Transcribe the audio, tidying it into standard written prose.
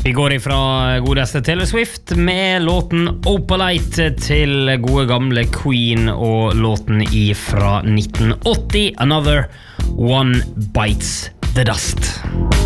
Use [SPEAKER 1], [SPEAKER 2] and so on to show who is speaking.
[SPEAKER 1] Vi går ifra godeste Taylor Swift med låten Opalite til gode gamle Queen og låten ifra 1980 Another One Bites the Dust.